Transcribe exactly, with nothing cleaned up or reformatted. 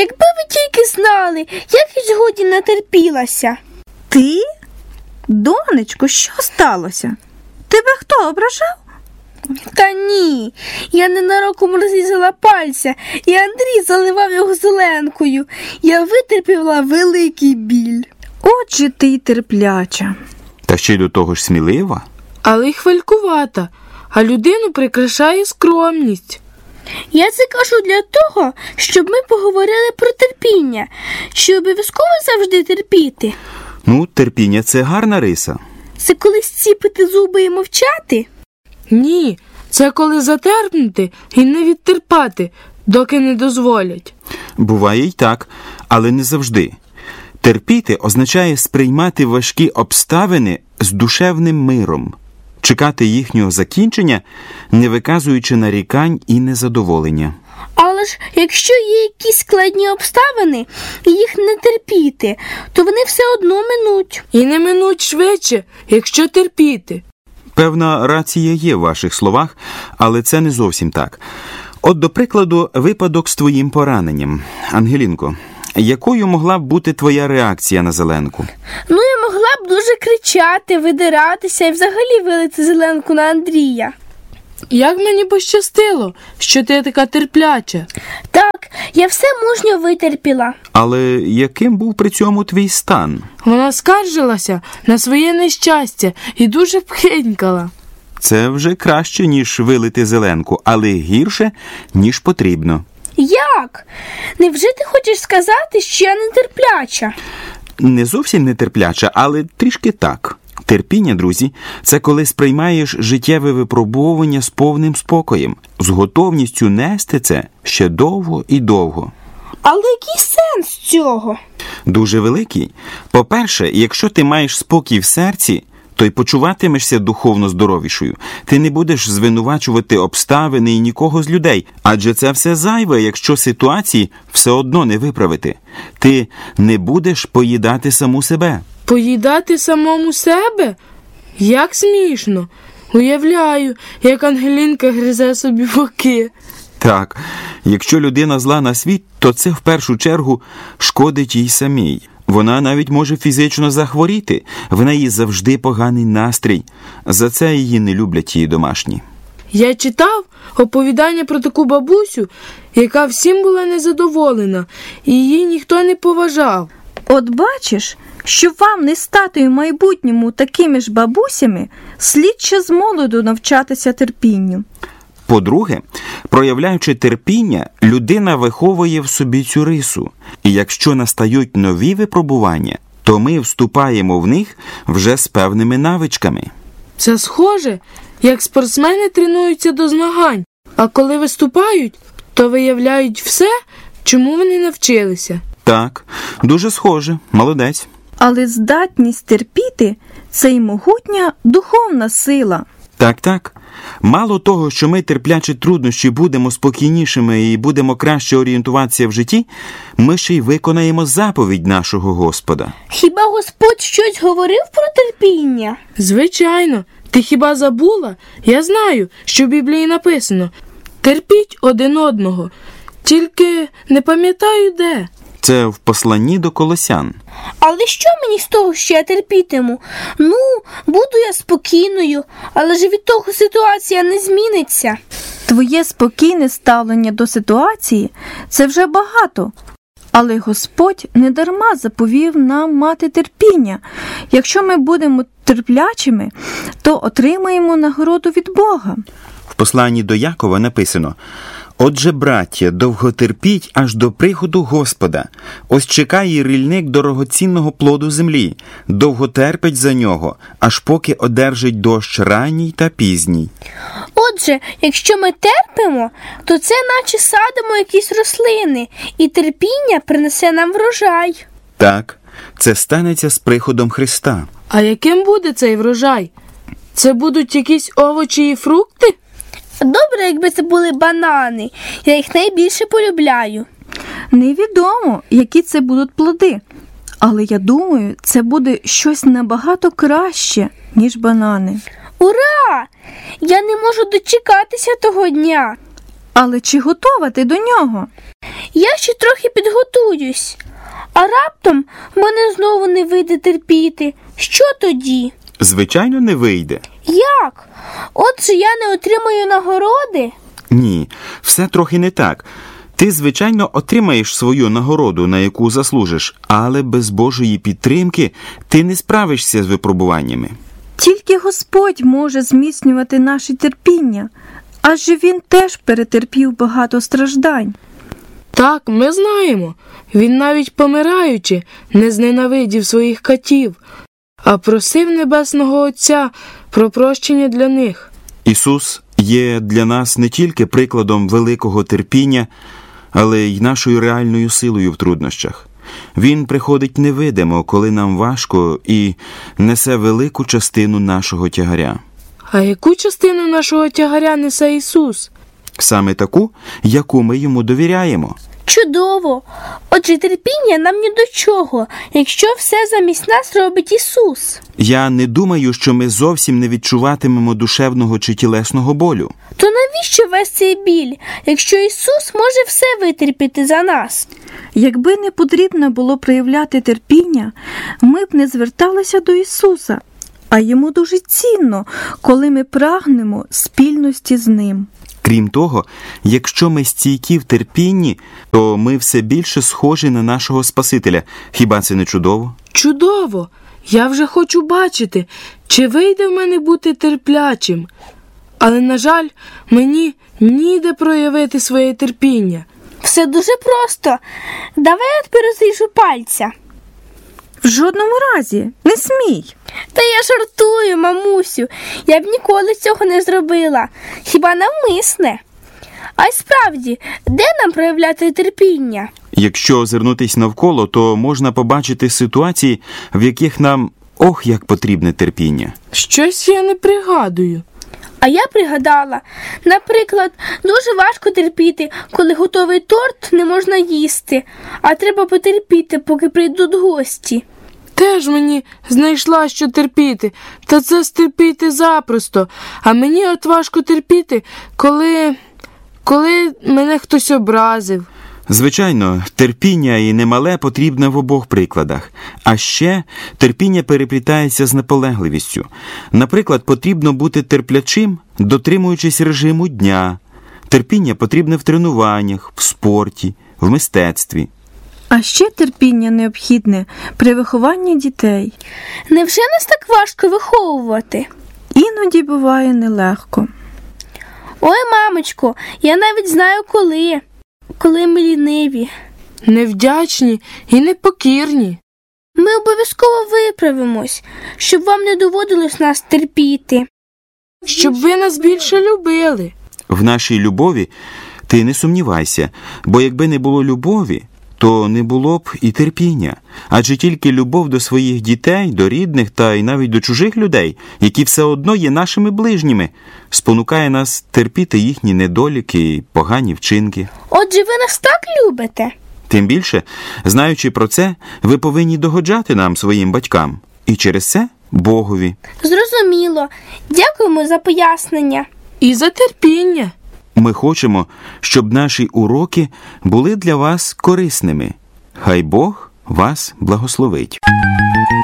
Якби ви тільки знали, як я сьогодні натерпілася. Ти? Донечко, що сталося? Тебе хто ображав? Та ні, я ненароком розрізала пальця, і Андрій заливав його зеленкою. Я витерпіла великий біль. Отже ти й терпляча. Та ще й до того ж смілива. Але й хвалькувата, а людину прикрашає скромність. Я це кажу для того, щоб ми поговорили про терпіння. Чи обов'язково завжди терпіти? Ну, терпіння – це гарна риса. Це коли зціпити зуби і мовчати? Ні, це коли затерпнути і не відтерпати, доки не дозволять. Буває й так, але не завжди. Терпіти означає сприймати важкі обставини з душевним миром, чекати їхнього закінчення, не виказуючи нарікань і незадоволення. Але ж, якщо є якісь складні обставини, і їх не терпіти, то вони все одно минуть. І не минуть швидше, якщо терпіти. Певна рація є в ваших словах, але це не зовсім так. От, до прикладу, випадок з твоїм пораненням. Ангелінко, якою могла б бути твоя реакція на зеленку? Ну, я могла б дуже кричати, видиратися і взагалі вилити зеленку на Андрія. Як мені пощастило, що ти така терпляча. Так, я все мужньо витерпіла. Але яким був при цьому твій стан? Вона скаржилася на своє нещастя і дуже пхенькала. Це вже краще, ніж вилити зеленку, але гірше, ніж потрібно. Як? Невже ти хочеш сказати, що я нетерпляча? Не зовсім нетерпляча, але трішки так. Терпіння, друзі, це коли сприймаєш життєве випробовування з повним спокоєм, з готовністю нести це ще довго і довго. Але який сенс цього? Дуже великий. По-перше, якщо ти маєш спокій в серці, то й почуватимешся духовно здоровішою. Ти не будеш звинувачувати обставини і нікого з людей, адже це все зайве, якщо ситуації все одно не виправити. Ти не будеш поїдати саму себе. Поїдати самому себе? Як смішно. Уявляю, як Ангелінка гризе собі боки. Так, якщо людина зла на світ, то це в першу чергу шкодить їй самій. Вона навіть може фізично захворіти, в неї завжди поганий настрій. За це її не люблять її домашні. Я читав оповідання про таку бабусю, яка всім була незадоволена, і її ніхто не поважав. От бачиш, щоб вам не стати в майбутньому такими ж бабусями, слід ще з молоду навчатися терпінню. По-друге, проявляючи терпіння, людина виховує в собі цю рису. І якщо настають нові випробування, то ми вступаємо в них вже з певними навичками. Це схоже, як спортсмени тренуються до змагань, а коли виступають, то виявляють все, чому вони навчилися. Так, дуже схоже, молодець. Але здатність терпіти – це й могутня духовна сила. Так, так. Мало того, що ми, терплячи труднощі, будемо спокійнішими і будемо краще орієнтуватися в житті, ми ще й виконаємо заповідь нашого Господа. Хіба Господь щось говорив про терпіння? Звичайно. Ти хіба забула? Я знаю, що в Біблії написано «Терпіть один одного». Тільки не пам'ятаю де. Це в посланні до Колосян. Але що мені з того, що я терпітиму? Ну, буду я спокійною, але ж від того ситуація не зміниться. Твоє спокійне ставлення до ситуації – це вже багато. Але Господь недарма заповів нам мати терпіння. Якщо ми будемо терплячими, то отримаємо нагороду від Бога. В посланні до Якова написано: «Отже, браття, довготерпіть аж до приходу Господа. Ось чекає рільник дорогоцінного плоду землі, довго терпить за нього, аж поки одержить дощ ранній та пізній». Отже, якщо ми терпимо, то це наче садимо якісь рослини, і терпіння принесе нам врожай. Так, це станеться з приходом Христа. А яким буде цей врожай? Це будуть якісь овочі і фрукти? Добре, якби це були банани. Я їх найбільше полюбляю. Невідомо, які це будуть плоди. Але я думаю, це буде щось набагато краще, ніж банани. Ура! Я не можу дочекатися того дня. Але чи готова ти до нього? Я ще трохи підготуюсь. А раптом в мене знову не вийде терпіти. Що тоді? Звичайно, не вийде. Як? Отже, я не отримаю нагороди? Ні, все трохи не так. Ти, звичайно, отримаєш свою нагороду, на яку заслужиш, але без Божої підтримки ти не справишся з випробуваннями. Тільки Господь може зміцнювати наше терпіння, адже Він теж перетерпів багато страждань. Так, ми знаємо. Він навіть помираючи не зненавидів своїх катів, а просив Небесного Отця про прощення для них. Ісус є для нас не тільки прикладом великого терпіння, але й нашою реальною силою в труднощах. Він приходить невидимо, коли нам важко, і несе велику частину нашого тягаря. А яку частину нашого тягаря несе Ісус? Саме таку, яку ми йому довіряємо. Чудово! Отже, терпіння нам ні до чого, якщо все замість нас робить Ісус. Я не думаю, що ми зовсім не відчуватимемо душевного чи тілесного болю. То навіщо весь цей біль, якщо Ісус може все витерпіти за нас? Якби не потрібно було проявляти терпіння, ми б не зверталися до Ісуса, а Йому дуже цінно, коли ми прагнемо спільності з Ним. Крім того, якщо ми стійкі в терпінні, то ми все більше схожі на нашого Спасителя. Хіба це не чудово? Чудово! Я вже хочу бачити, чи вийде в мене бути терплячим. Але, на жаль, мені ніде проявити своє терпіння. Все дуже просто. Давай я тепер розріжу пальця. В жодному разі, не смій. Та я жартую, мамусю. Я б ніколи цього не зробила. Хіба навмисне? А й справді, де нам проявляти терпіння? Якщо озирнутись навколо, то можна побачити ситуації, в яких нам, ох, як потрібне терпіння. Щось я не пригадую. А я пригадала, наприклад, дуже важко терпіти, коли готовий торт не можна їсти, а треба потерпіти, поки прийдуть гості. Теж мені знайшла, що терпіти, та це стерпіти запросто. А мені от важко терпіти, коли... коли мене хтось образив. Звичайно, терпіння і немале потрібне в обох прикладах. А ще терпіння переплітається з наполегливістю. Наприклад, потрібно бути терплячим, дотримуючись режиму дня. Терпіння потрібне в тренуваннях, в спорті, в мистецтві. А ще терпіння необхідне при вихованні дітей. Невже нас так важко виховувати? Іноді буває нелегко. Ой, мамочко, я навіть знаю коли. Коли ми ліниві. Невдячні і непокірні. Ми обов'язково виправимось, щоб вам не доводилось нас терпіти. Щоб ви нас більше любили. В нашій любові ти не сумнівайся, бо якби не було любові, то не було б і терпіння. Адже тільки любов до своїх дітей, до рідних та й навіть до чужих людей, які все одно є нашими ближніми, спонукає нас терпіти їхні недоліки і погані вчинки. Отже, ви нас так любите? Тим більше, знаючи про це, ви повинні догоджати нам, своїм батькам, і через це Богові. Зрозуміло. Дякуємо за пояснення. І за терпіння. Ми хочемо, щоб наші уроки були для вас корисними. Хай Бог вас благословить.